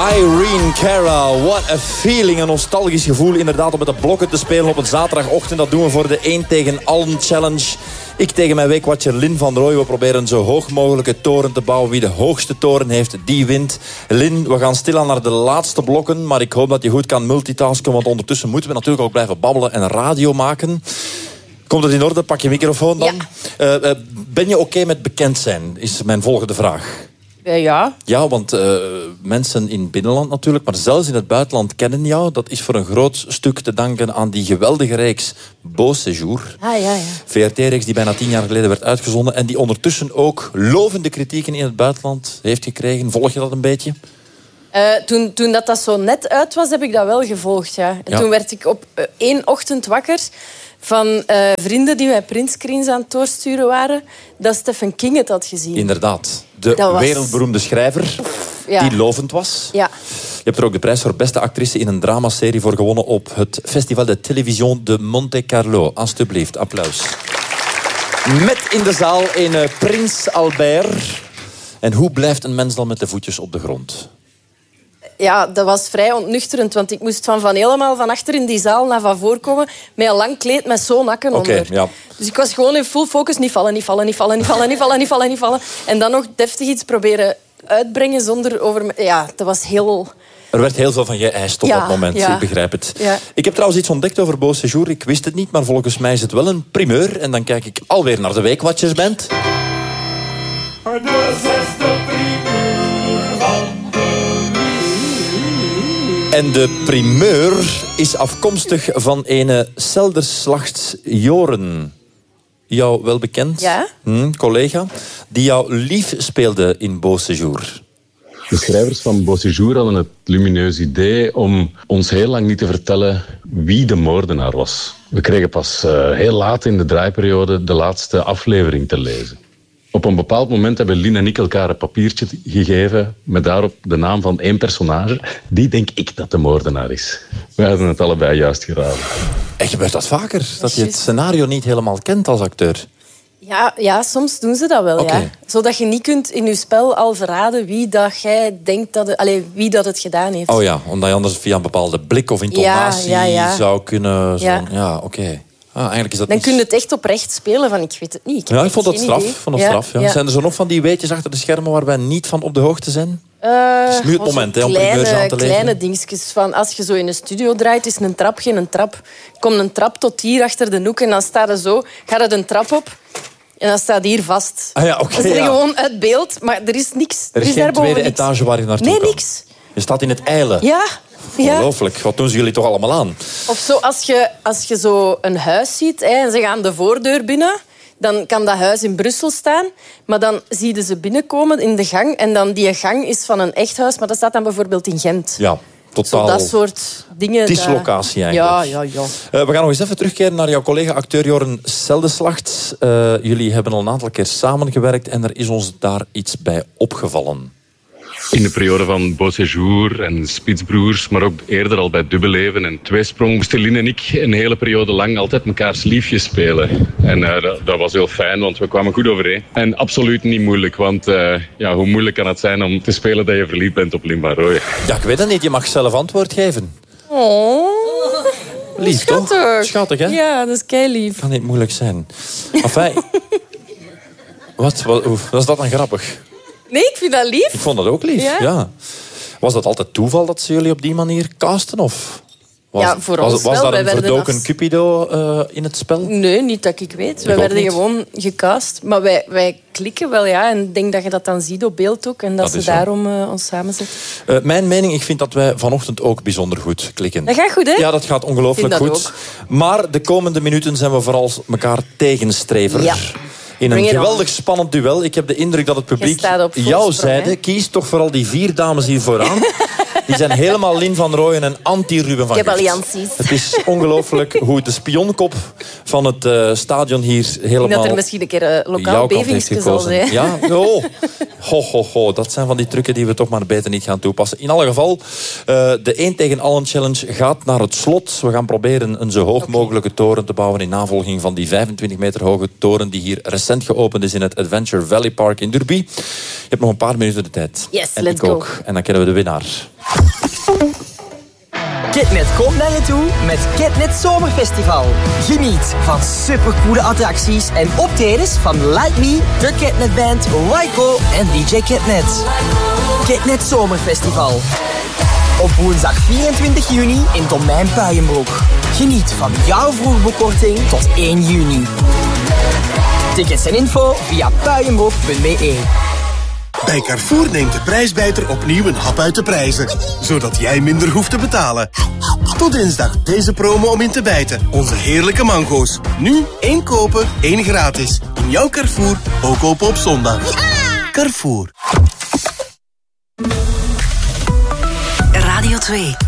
Irene Cara, what a feeling. Een nostalgisch gevoel inderdaad om met de blokken te spelen op een zaterdagochtend. Dat doen we voor de 1 tegen allen challenge. Ik tegen mijn weekwatcher Lin van Rooij. We proberen zo hoog mogelijke toren te bouwen. Wie de hoogste toren heeft, die wint. Lin, we gaan stilaan naar de laatste blokken. Maar ik hoop dat je goed kan multitasken. Want ondertussen moeten we natuurlijk ook blijven babbelen en radio maken. Komt het in orde? Pak je microfoon dan. Ja. Ben je oké met bekend zijn? Is mijn volgende vraag. Ja. Ja, want mensen in het binnenland natuurlijk, maar zelfs in het buitenland kennen jou. Dat is voor een groot stuk te danken aan die geweldige reeks Beau Séjour. Ja. VRT-reeks die bijna 10 jaar geleden werd uitgezonden en die ondertussen ook lovende kritieken in het buitenland heeft gekregen. Volg je dat een beetje? Toen dat zo net uit was, heb ik dat wel gevolgd. Ja. En toen werd ik op 1 ochtend wakker van vrienden die mij printscreens aan het doorsturen waren, dat Stephen King het had gezien. Inderdaad. De wereldberoemde schrijver die lovend was. Ja. Je hebt er ook de prijs voor beste actrice in een dramaserie voor gewonnen op het Festival de Télévision de Monte Carlo. Alsjeblieft, applaus. Met in de zaal een Prins Albert. En hoe blijft een mens dan met de voetjes op de grond? Ja, dat was vrij ontnuchterend, want ik moest van helemaal van achter in die zaal naar van voor komen met een lang kleed met zo'n nakken onder. Ja. Dus ik was gewoon in full focus, niet vallen. En dan nog deftig iets proberen uitbrengen zonder over... Ja, dat was heel... Er werd heel veel van je eist op dat moment, ik begrijp het. Ja. Ik heb trouwens iets ontdekt over Beau Séjour. Ik wist het niet, maar volgens mij is het wel een primeur. En dan kijk ik alweer naar de Weekwatchersband. En de primeur is afkomstig van ene Selderslacht Joren. Jou wel bekend? Ja. Collega. Die jou lief speelde in Beau Séjour. De schrijvers van Beau Séjour hadden het lumineus idee om ons heel lang niet te vertellen wie de moordenaar was. We kregen pas heel laat in de draaiperiode de laatste aflevering te lezen. Op een bepaald moment hebben Lin en ik elkaar een papiertje gegeven met daarop de naam van 1 personage. Die denk ik dat de moordenaar is. We hadden het allebei juist geraden. En gebeurt dat vaker? Dat je het scenario niet helemaal kent als acteur? Ja, soms doen ze dat wel. Okay. Ja. Zodat je niet kunt in je spel al verraden wie dat jij denkt wie dat het gedaan heeft. Oh ja, omdat je anders via een bepaalde blik of intonatie zou kunnen... Ja, oké. Eigenlijk is dat dan kun je het echt oprecht spelen van ik weet het niet. Ik vond dat straf. Ja. Zijn er zo nog van die weetjes achter de schermen waar wij niet van op de hoogte zijn? Het is nu het moment om primeurs aan te leveren. Kleine dingetjes van als je zo in een studio draait, is een trap geen trap. Komt een trap tot hier achter de hoek en dan staat er zo, gaat het een trap op en dan staat hier vast. Dat is gewoon uit beeld, maar er is niks. Er is geen tweede etage waar je naartoe kan. Nee, niks. Je staat in het eilen. Ja. Ongelooflijk. Wat doen ze jullie toch allemaal aan? Of zo, als je zo een huis ziet en ze gaan de voordeur binnen, dan kan dat huis in Brussel staan, maar dan zie je ze binnenkomen in de gang en dan die gang is van een echt huis, maar dat staat dan bijvoorbeeld in Gent. Ja. Totaal. Zo dat soort dingen. Tislocatie eigenlijk. Ja. We gaan nog eens even terugkeren naar jouw collega-acteur Joren Selderslacht. Jullie hebben al een aantal keer samengewerkt en er is ons daar iets bij opgevallen. In de periode van Beau Séjour en Spitsbroers, maar ook eerder al bij Dubbeleven en Tweesprong, moesten Lin en ik een hele periode lang altijd mekaars liefjes spelen. En dat was heel fijn, want we kwamen goed overeen. En absoluut niet moeilijk, want hoe moeilijk kan het zijn om te spelen dat je verliefd bent op Lin van Rooij? Ja, ik weet het niet. Je mag zelf antwoord geven. Oh, lief, schattig. Toch? Schattig, hè? Ja, dat is keilief. Kan niet moeilijk zijn. Enfin, wat is dat dan grappig? Nee, ik vind dat lief. Ik vond dat ook lief, ja. Was dat altijd toeval dat ze jullie op die manier casten? Of voor ons was wel. daar een verdoken Cupido in het spel? Nee, niet dat ik weet. We werden gewoon gecast. Maar wij klikken wel, ja. En ik denk dat je dat dan ziet op beeld ook. En dat ze daarom ons samenzetten. Mijn mening, ik vind dat wij vanochtend ook bijzonder goed klikken. Dat gaat goed, hè? Ja, dat gaat ongelooflijk goed. Ook. Maar de komende minuten zijn we vooral elkaar tegenstrever. Ja. In een geweldig spannend duel. Ik heb de indruk dat het publiek jouw zijde kiest. Toch vooral die 4 dames hier vooraan. Die zijn helemaal Lin van Rooijen en anti-Ruben van Gucht. Ik heb allianties. Het is ongelooflijk hoe de spionkop van het stadion hier helemaal... Ik denk dat er misschien een keer lokaal bevingsje zal zijn. Ja? Oh. Dat zijn van die trucken die we toch maar beter niet gaan toepassen. In alle geval, de 1 tegen allen challenge gaat naar het slot. We gaan proberen een zo hoog mogelijke toren te bouwen in navolging van die 25 meter hoge toren die hier recent geopend is in het Adventure Valley Park in Derby. Je hebt nog een paar minuten de tijd. Yes, en let's ik go. ook. En dan kennen we de winnaar Ketnet komt naar je toe met Ketnet Zomerfestival. Geniet van supercoole attracties en optredens van Like Me, The Ketnet Band, Wyco en DJ Ketnet. Ketnet Zomerfestival. Op woensdag 24 juni in Domein Puijenbroek. Geniet van jouw vroegboekkorting tot 1 juni. Tickets en info via puijenbroek.be. Bij Carrefour neemt de prijsbijter opnieuw een hap uit de prijzen, zodat jij minder hoeft te betalen. Tot dinsdag deze promo om in te bijten. Onze heerlijke mango's. Nu 1 kopen, 1 gratis. In jouw Carrefour, ook open op zondag. Carrefour. Radio 2.